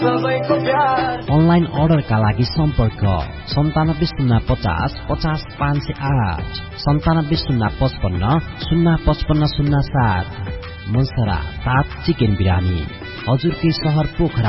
Online अर्डरका लागि सम्पर्क 975050 50508 975055 05507। मनसरा 7 चिकन बिरानी, हजुरकै शहर पोखरा।